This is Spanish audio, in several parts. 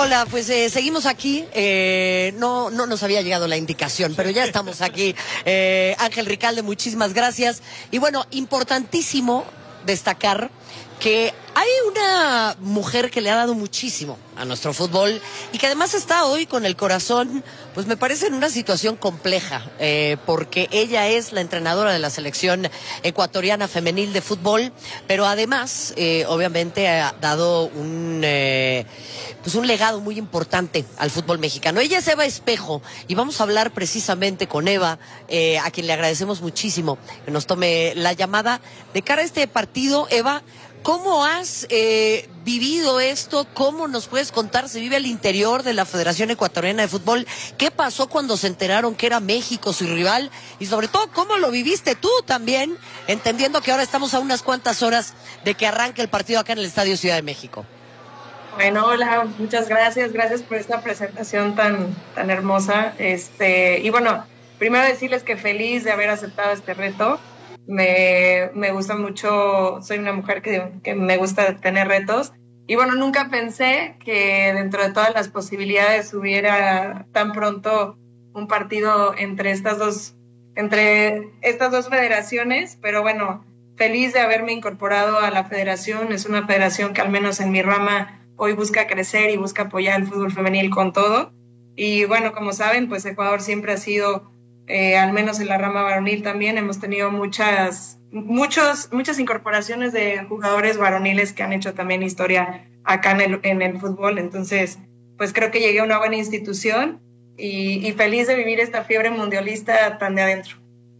Hola, pues seguimos aquí. No nos había llegado la indicación, pero ya estamos aquí. Ángel Ricalde, muchísimas gracias. Y bueno, importantísimo destacar que hay una mujer que le ha dado muchísimo a nuestro fútbol y que además está hoy con el corazón, pues me parece en una situación compleja, porque ella es la entrenadora de la selección ecuatoriana femenil de fútbol, pero además, obviamente, ha dado un legado muy importante al fútbol mexicano. Ella es Eva Espejo y vamos a hablar precisamente con Eva, a quien le agradecemos muchísimo que nos tome la llamada de cara a este partido. Eva, ¿cómo has vivido esto? ¿Cómo nos puedes contar? Se vive al interior de la Federación Ecuatoriana de Fútbol. ¿Qué pasó cuando se enteraron que era México su rival? Y sobre todo, ¿cómo lo viviste tú también? Entendiendo que ahora estamos a unas cuantas horas de que arranque el partido acá en el Estadio Ciudad de México. Bueno, hola, muchas gracias. Gracias por esta presentación tan hermosa. Y bueno, primero decirles que feliz de haber aceptado este reto. Me gusta mucho, soy una mujer que me gusta tener retos. Y bueno, nunca pensé que dentro de todas las posibilidades hubiera tan pronto un partido entre estas dos federaciones, pero bueno, feliz de haberme incorporado a la federación. Es una federación que al menos en mi rama hoy busca crecer y busca apoyar el fútbol femenil con todo. Y bueno, como saben, pues Ecuador siempre ha sido, al menos en la rama varonil también, hemos tenido muchas incorporaciones de jugadores varoniles que han hecho también historia acá en el fútbol. Entonces, pues creo que llegué a una buena institución y feliz de vivir esta fiebre mundialista tan de adentro.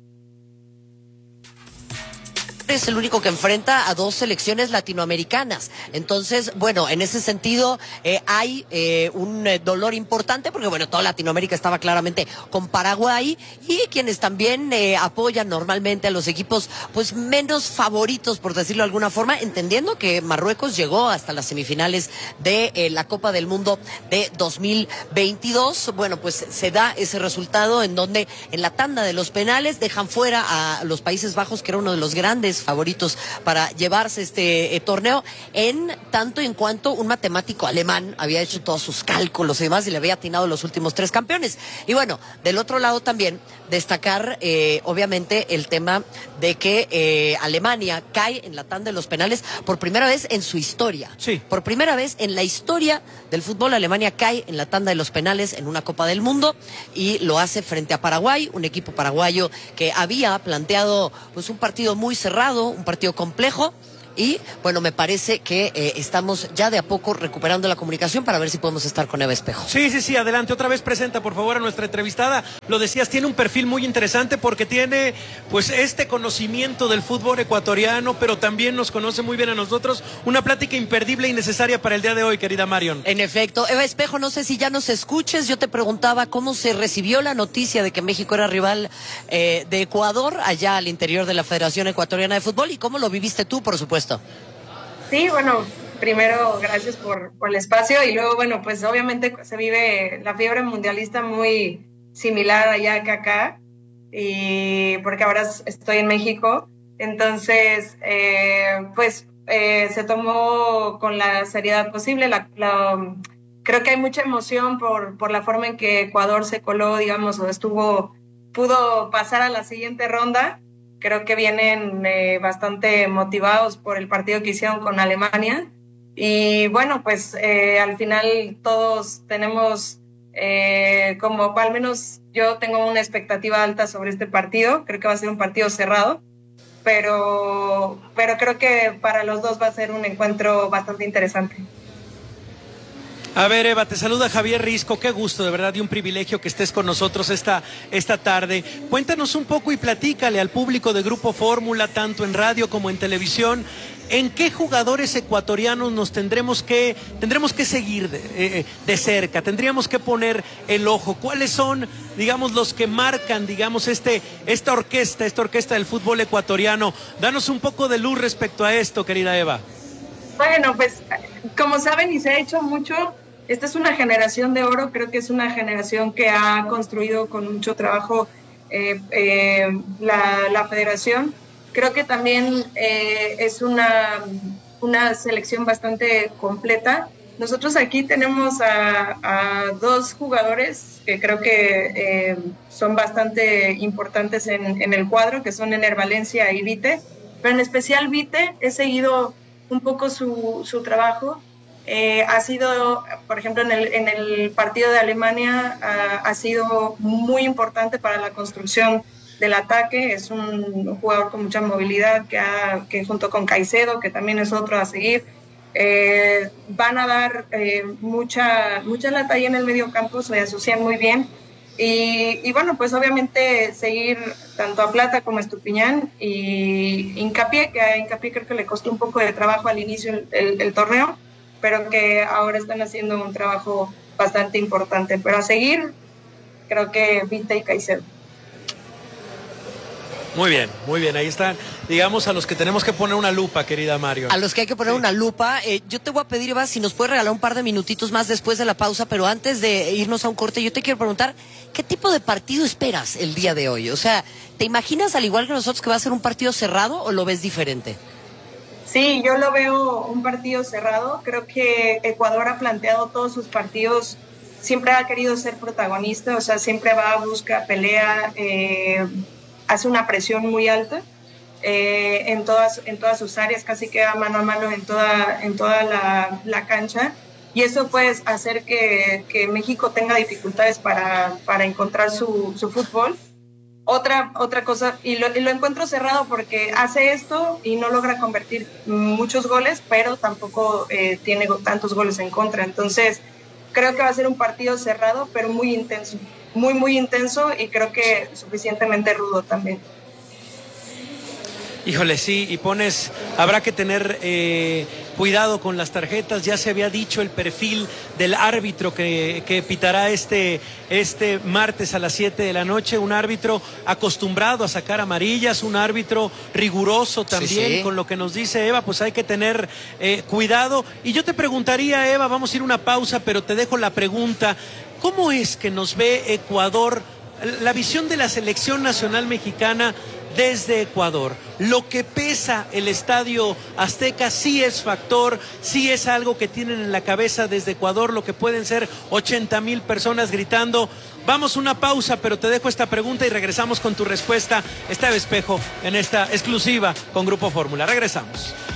Es el único que enfrenta a dos selecciones latinoamericanas. Entonces, bueno, en ese sentido hay un dolor importante porque, bueno, toda Latinoamérica estaba claramente con Paraguay y quienes también apoyan normalmente a los equipos pues menos favoritos, por decirlo de alguna forma, entendiendo que Marruecos llegó hasta las semifinales de la Copa del Mundo de 2022. Bueno, pues se da ese resultado en donde en la tanda de los penales dejan fuera a los Países Bajos, que era uno de los grandes favoritos para llevarse este torneo, en tanto y en cuanto un matemático alemán había hecho todos sus cálculos y demás y le había atinado los últimos 3 campeones. Y bueno, del otro lado también destacar obviamente el tema de que Alemania cae en la tanda de los penales por primera vez en su historia. Sí. Por primera vez en la historia del fútbol, Alemania cae en la tanda de los penales en una Copa del Mundo y lo hace frente a Paraguay, un equipo paraguayo que había planteado pues un partido muy cerrado, un partido complejo. Y bueno, me parece que estamos ya de a poco recuperando la comunicación para ver si podemos estar con Eva Espejo. Sí, adelante, otra vez presenta por favor a nuestra entrevistada. Lo decías, tiene un perfil muy interesante porque tiene pues este conocimiento del fútbol ecuatoriano, pero también nos conoce muy bien a nosotros. Una plática imperdible y necesaria para el día de hoy, querida Marion. En efecto, Eva Espejo, no sé si ya nos escuches. Yo te preguntaba cómo se recibió la noticia de que México era rival de Ecuador allá al interior de la Federación Ecuatoriana de Fútbol y cómo lo viviste tú, por supuesto. Sí, bueno, primero gracias por el espacio y luego, bueno, pues obviamente se vive la fiebre mundialista muy similar allá que acá, y porque ahora estoy en México, entonces se tomó con la seriedad posible. Creo que hay mucha emoción por la forma en que Ecuador se coló, digamos, pudo pasar a la siguiente ronda. Creo que vienen bastante motivados por el partido que hicieron con Alemania. Y bueno, pues al final todos tenemos, como al menos yo tengo una expectativa alta sobre este partido. Creo que va a ser un partido cerrado, pero creo que para los dos va a ser un encuentro bastante interesante. A ver, Eva, te saluda Javier Risco, qué gusto, de verdad, y un privilegio que estés con nosotros esta tarde. Cuéntanos un poco y platícale al público de Grupo Fórmula, tanto en radio como en televisión, ¿en qué jugadores ecuatorianos nos tendremos que seguir de cerca? Tendríamos que poner el ojo. ¿Cuáles son, digamos, los que marcan, digamos, esta orquesta del fútbol ecuatoriano? Danos un poco de luz respecto a esto, querida Eva. Bueno, pues como saben y se ha hecho mucho, esta es una generación de oro. Creo que es una generación que ha construido con mucho trabajo la federación. Creo que también es una selección bastante completa. nosotros aquí tenemos a dos jugadores que creo que son bastante importantes en el cuadro, que son Ener Valencia y Vite, pero en especial Vite, he seguido un poco su trabajo. Ha sido, por ejemplo, en el partido de Alemania, ha sido muy importante para la construcción del ataque. Es un jugador con mucha movilidad que junto con Caicedo, que también es otro a seguir, van a dar mucha lata ahí en el medio campo, se asocian muy bien. Y bueno, pues obviamente seguir tanto a Plata como a Estupiñán y Hincapié, que a Hincapié creo que le costó un poco de trabajo al inicio el torneo, pero que ahora están haciendo un trabajo bastante importante. Pero a seguir, creo que Vite y Caicedo. Muy bien, ahí están, digamos, a los que tenemos que poner una lupa, querida Mario. A los que hay que poner una lupa. Yo te voy a pedir, Eva, si nos puedes regalar un par de minutitos más después de la pausa, pero antes de irnos a un corte, yo te quiero preguntar, ¿qué tipo de partido esperas el día de hoy? O sea, ¿te imaginas, al igual que nosotros, que va a ser un partido cerrado o lo ves diferente? Sí, yo lo veo un partido cerrado. Creo que Ecuador ha planteado todos sus partidos, siempre ha querido ser protagonista, o sea, siempre va, busca, pelea, hace una presión muy alta en todas sus áreas, casi queda mano a mano en toda la cancha, y eso puede hacer que México tenga dificultades para encontrar su fútbol. Otra cosa, y lo encuentro cerrado porque hace esto y no logra convertir muchos goles, pero tampoco tiene tantos goles en contra. Entonces, creo que va a ser un partido cerrado, pero muy intenso. Muy intenso, y creo que suficientemente rudo también. Híjole, sí, y habrá que tener cuidado con las tarjetas. Ya se había dicho el perfil del árbitro que pitará este martes a las 7 de la noche, un árbitro acostumbrado a sacar amarillas, un árbitro riguroso también, sí. Con lo que nos dice Eva, pues hay que tener cuidado. Y yo te preguntaría, Eva, vamos a ir a una pausa, pero te dejo la pregunta, ¿cómo es que nos ve Ecuador, la visión de la selección nacional mexicana desde Ecuador? Lo que pesa el Estadio Azteca sí es factor, sí es algo que tienen en la cabeza desde Ecuador, lo que pueden ser 80,000 personas gritando. Vamos a una pausa, pero te dejo esta pregunta y regresamos con tu respuesta. Está de Espejo en esta exclusiva con Grupo Fórmula. Regresamos.